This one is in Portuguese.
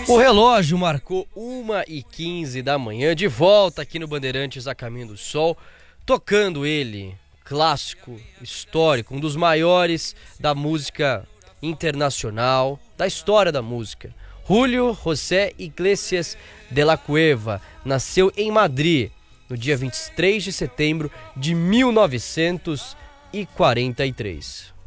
O relógio marcou 1h15 da manhã, de volta aqui no Bandeirantes a Caminho do Sol, tocando ele, clássico, histórico, um dos maiores da música internacional, da história da música. Julio José Iglesias de la Cueva nasceu em Madrid no dia 23 de setembro de 1943.